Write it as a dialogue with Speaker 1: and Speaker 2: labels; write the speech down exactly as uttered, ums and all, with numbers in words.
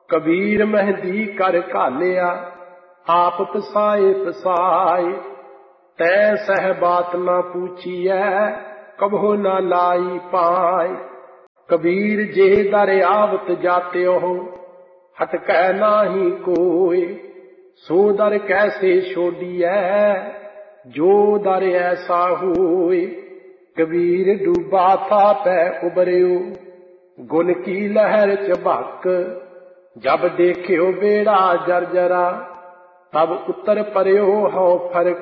Speaker 1: ਕਬੀਰ ਮਹਿੰਦੀ ਕਰ ਘਾਲਿਆ, ਆਪ ਪਸਾਏ ਪਸਾਏ। ਤੈ ਸਹਿ ਬਾਤ ਨਾ ਪੂਛੀਐ, ਕਬਹੁ ਨਾ ਲਾਈ ਪਾਏ। ਕਬੀਰ ਜੇ ਦਰ ਆਵਤ ਜਾਤਿਓ, ਹਟਕੈ ਨਾਹੀ ਕੋਇ। ਸੋ ਦਰ ਕੈਸੇ ਛੋਡੀਐ, ਜੋ ਦਰ ਐਸਾ ਹੋਇ। ਕਬੀਰ ਡੂਬਾ ਥਾ ਪੈ ਉਬਰਿਓ, ਗੁਣ ਕੀ ਲਹਿਰ ਝਬਕ। ਜਬ ਦੇਖਿਓ ਬੇੜਾ ਜਰਜਰਾ, ਤਬ ਉਤਰ ਪਰਿਓ ਹਉ ਫਰਕ।